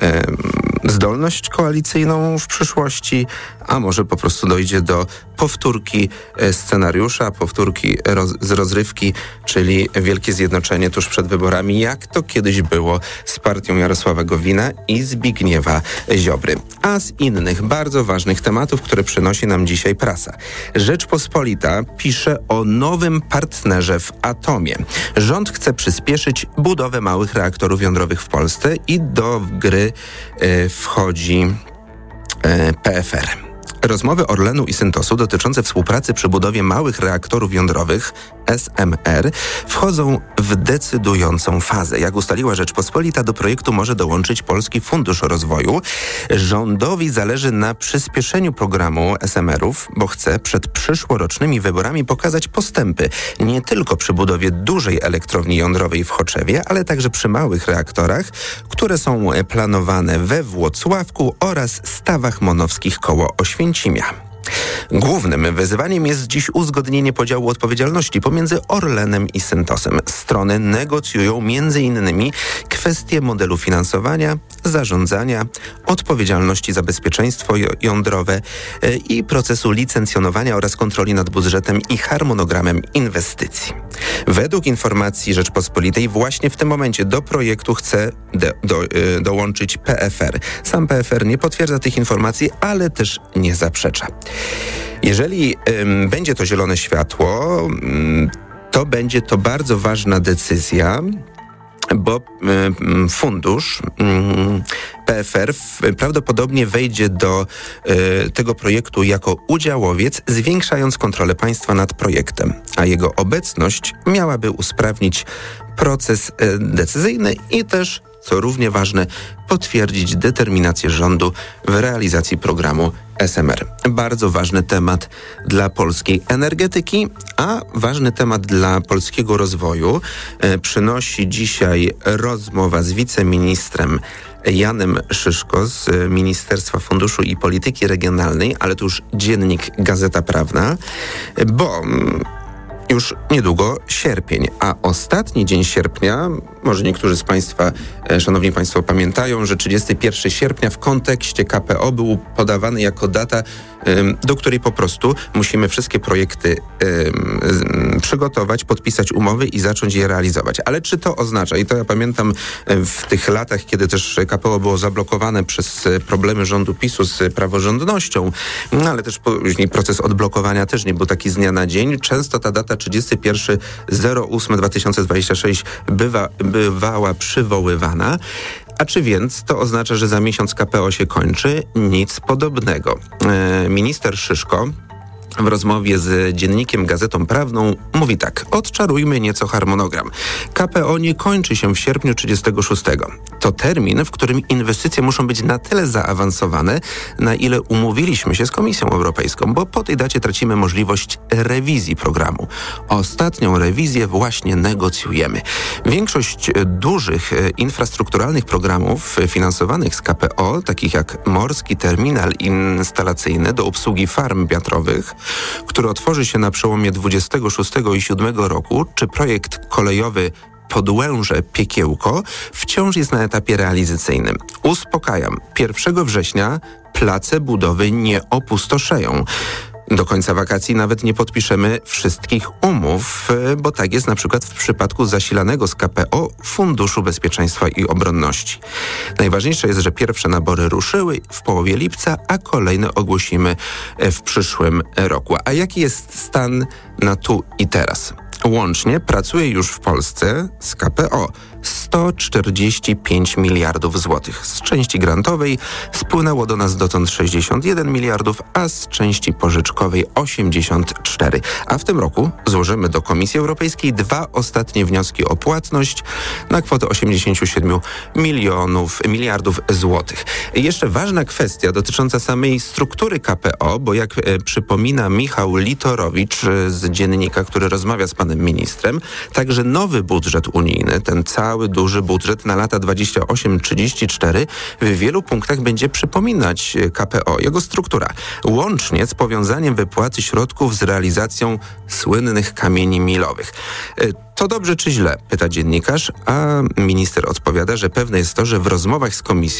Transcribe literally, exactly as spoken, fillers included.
zdolność koalicyjną w przyszłości, a może po prostu dojdzie do powtórki scenariusza, powtórki roz, z rozrywki, czyli wielkie zjednoczenie tuż przed wyborami, jak to kiedyś było z partią Jarosława Gowina i Zbigniewa Ziobry. A z innych bardzo ważnych tematów, które przynosi nam dzisiaj prasa. Rzeczpospolita pisze o nowym partnerze w atomie. Rząd chce przyspieszyć budowę małych reaktorów jądrowych w Polsce i do gry y, wchodzi y, P F R. Rozmowy Orlenu i Syntosu dotyczące współpracy przy budowie małych reaktorów jądrowych S M R wchodzą w decydującą fazę. Jak ustaliła Rzeczpospolita, do projektu może dołączyć Polski Fundusz Rozwoju. Rządowi zależy na przyspieszeniu programu S M R-ów, bo chce przed przyszłorocznymi wyborami pokazać postępy nie tylko przy budowie dużej elektrowni jądrowej w Choczewie, ale także przy małych reaktorach, które są planowane we Włocławku oraz Stawach Monowskich koło Oświęcimia. Głównym wyzwaniem jest dziś uzgodnienie podziału odpowiedzialności pomiędzy Orlenem i Syntosem. Strony negocjują między innymi kwestie modelu finansowania, zarządzania, odpowiedzialności za bezpieczeństwo jądrowe i procesu licencjonowania oraz kontroli nad budżetem i harmonogramem inwestycji. Według informacji Rzeczpospolitej właśnie w tym momencie do projektu chce do, do, dołączyć P F R. Sam P F R nie potwierdza tych informacji, ale też nie zaprzecza. Jeżeli ym, będzie to zielone światło, ym, to będzie to bardzo ważna decyzja, bo y, fundusz y, P F R prawdopodobnie wejdzie do y, tego projektu jako udziałowiec, zwiększając kontrolę państwa nad projektem, a jego obecność miałaby usprawnić proces y, decyzyjny i też, co równie ważne, potwierdzić determinację rządu w realizacji programu S M R. Bardzo ważny temat dla polskiej energetyki, a ważny temat dla polskiego rozwoju e, przynosi dzisiaj rozmowa z wiceministrem Janem Szyszko z Ministerstwa Funduszu i Polityki Regionalnej, ale to już dziennik Gazeta Prawna, bo już niedługo sierpień, a ostatni dzień sierpnia, może niektórzy z Państwa, szanowni Państwo, pamiętają, że trzydziestego pierwszego sierpnia w kontekście K P O był podawany jako data, do której po prostu musimy wszystkie projekty przygotować, podpisać umowy i zacząć je realizować. Ale czy to oznacza, i to ja pamiętam w tych latach, kiedy też K P O było zablokowane przez problemy rządu PiSu z praworządnością, no ale też później proces odblokowania też nie był taki z dnia na dzień. Często ta data trzydziestego pierwszego ósmego dwa tysiące dwudziestego szóstego bywa, bywała przywoływana. A czy więc to oznacza, że za miesiąc K P O się kończy? Nic podobnego. E, minister Szyszko w rozmowie z dziennikiem Gazetą Prawną mówi tak: odczarujmy nieco harmonogram. K P O nie kończy się w sierpniu trzydziestego szóstego. To termin, w którym inwestycje muszą być na tyle zaawansowane, na ile umówiliśmy się z Komisją Europejską, bo po tej dacie tracimy możliwość rewizji programu. Ostatnią rewizję właśnie negocjujemy. Większość dużych infrastrukturalnych programów finansowanych z K P O, takich jak Morski Terminal Instalacyjny do obsługi farm wiatrowych, który otworzy się na przełomie dwudziestego szóstego i siódmego roku, czy projekt kolejowy Podłęże-Piekiełko, wciąż jest na etapie realizacyjnym. Uspokajam, pierwszego września place budowy nie opustoszeją. Do końca wakacji nawet nie podpiszemy wszystkich umów, bo tak jest na przykład w przypadku zasilanego z K P O Funduszu Bezpieczeństwa i Obronności. Najważniejsze jest, że pierwsze nabory ruszyły w połowie lipca, a kolejne ogłosimy w przyszłym roku. A jaki jest stan na tu i teraz? Łącznie pracuje już w Polsce z K P O sto czterdzieści pięć miliardów złotych. Z części grantowej spłynęło do nas dotąd sześćdziesiąt jeden miliardów, a z części pożyczkowej osiemdziesiąt cztery. A w tym roku złożymy do Komisji Europejskiej dwa ostatnie wnioski o płatność na kwotę osiemdziesiąt siedem milionów, miliardów złotych. Jeszcze ważna kwestia dotycząca samej struktury K P O, bo jak e, przypomina Michał Litorowicz e, z dziennika, który rozmawia z panem ministrem, także nowy budżet unijny, ten cały Cały duży budżet na lata dwadzieścia osiem trzydzieści cztery w wielu punktach będzie przypominać K P O, jego struktura, łącznie z powiązaniem wypłaty środków z realizacją słynnych kamieni milowych. To dobrze czy źle? Pyta dziennikarz, a minister odpowiada, że pewne jest to, że w rozmowach z komisją